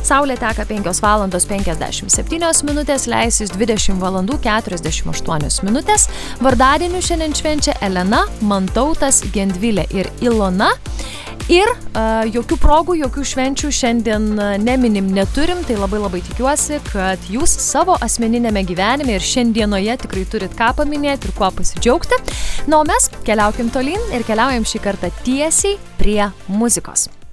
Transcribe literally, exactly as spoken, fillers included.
Saulė teka penkios valandos penkiasdešimt septynios minutės, leisis dvidešimt valandų keturiasdešimt aštuonios minutės. Vardadienių šiandien švenčia Elena, Mantautas, Gendvilė ir Ilona. Ir uh, jokių progų, jokių švenčių šiandien neminim neturim, tai labai labai tikiuosi, kad jūs savo asmeninėme gyvenime ir šiandienoje tikrai turit ką paminėti ir kuo pasidžiaugti. Na, o mes keliaukim tolyn ir keliaujam šį kartą tiesiai prie muzikos.